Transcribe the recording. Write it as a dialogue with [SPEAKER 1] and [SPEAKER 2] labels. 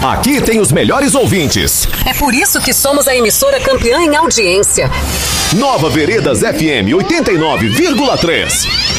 [SPEAKER 1] Aqui tem os melhores ouvintes.
[SPEAKER 2] É por isso que somos a emissora campeã em audiência.
[SPEAKER 1] Nova Veredas FM 89,3.